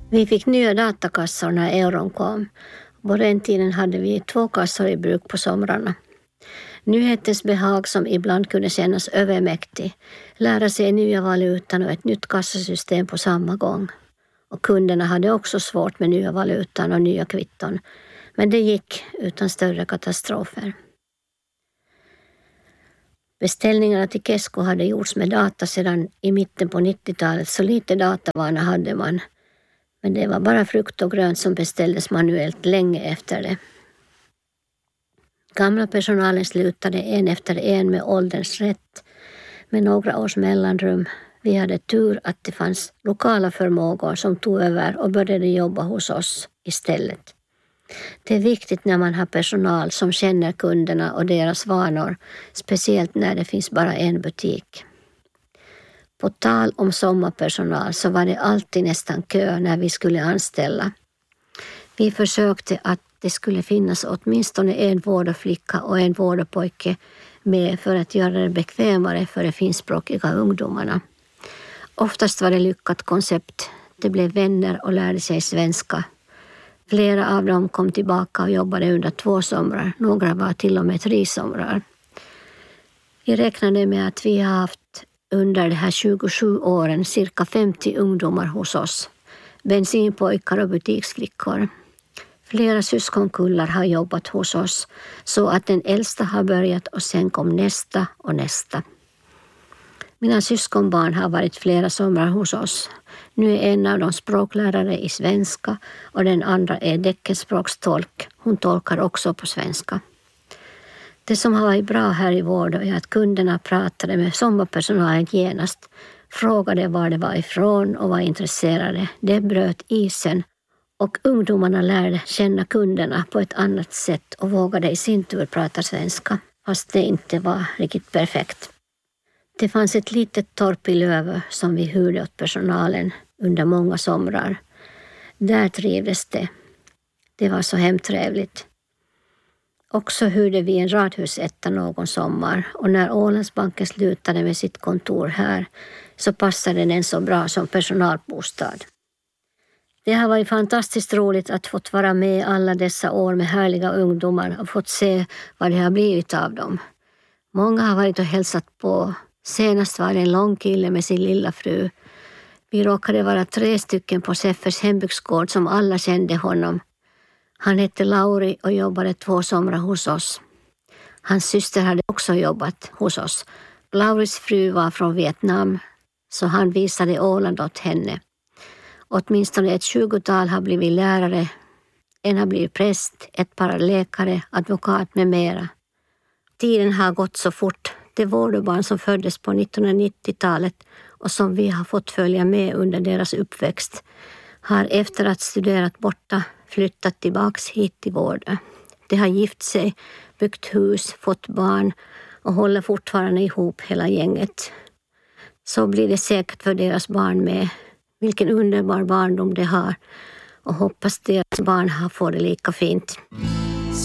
Vi fick nya datakassor när euron kom. På den tiden hade vi 2 kassor i bruk på somrarna. Nyhetens behag som ibland kunde kännas övermäktig, lära sig nya valutan och ett nytt kassasystem på samma gång. Och kunderna hade också svårt med nya valutan och nya kvitton, men det gick utan större katastrofer. Beställningarna till Kesko hade gjorts med data sedan i mitten på 90-talet, så lite datavana hade man. Men det var bara frukt och grönt som beställdes manuellt länge efter det. Gamla personalen slutade en efter en med ålderns rätt med några års mellanrum. Vi hade tur att det fanns lokala förmågor som tog över och började jobba hos oss istället. Det är viktigt när man har personal som känner kunderna och deras vanor, speciellt när det finns bara en butik. På tal om sommarpersonal så var det alltid nästan kö när vi skulle anställa. Vi försökte att det skulle finnas åtminstone en vårdflicka och en vårdpojke med för att göra det bekvämare för de finskspråkiga ungdomarna. Oftast var det lyckat koncept. De blev vänner och lärde sig svenska. Flera av dem kom tillbaka och jobbade under 2 somrar. Några var till och med 3 somrar. Vi räknade med att vi har haft under de här 27 åren cirka 50 ungdomar hos oss. Bensinpojkar och butiksflickor. Flera syskonkullar har jobbat hos oss så att den äldsta har börjat och sen kom nästa och nästa. Mina syskonbarn har varit flera somrar hos oss. Nu är en av dem språklärare i svenska och den andra är teckenspråkstolk. Hon tolkar också på svenska. Det som har varit bra här i Vårdö är att kunderna pratade med sommarpersonalen genast, frågade var det var ifrån och var intresserade. Det bröt isen och ungdomarna lärde känna kunderna på ett annat sätt och vågade i sin tur prata svenska, fast det inte var riktigt perfekt. Det fanns ett litet torp i Lövö som vi hyrde åt personalen under många somrar. Där trivdes det. Det var så hemtrevligt. Också hyrde vi en radhusetta någon sommar och när Ålandsbanken slutade med sitt kontor här så passade den så bra som personalbostad. Det har varit fantastiskt roligt att fått vara med alla dessa år med härliga ungdomar och fått se vad det har blivit av dem. Många har varit och hälsat på. Senast var det en lång kille med sin lilla fru. Vi råkade vara 3 stycken på Seffers hembygdsgård som alla kände honom. Han hette Lauri och jobbade 2 somrar hos oss. Hans syster hade också jobbat hos oss. Lauris fru var från Vietnam så han visade Åland åt henne. Åtminstone ett 20-tal har blivit lärare. En har blivit präst, ett par läkare, advokat med mera. Tiden har gått så fort. De vårdbarn som föddes på 1990-talet och som vi har fått följa med under deras uppväxt har efter att studerat borta flyttat tillbaks hit till Vårdö. De har gift sig, byggt hus, fått barn och håller fortfarande ihop hela gänget. Så blir det säkert för deras barn med. Vilken underbar barndom de har och hoppas deras barn har fått det lika fint.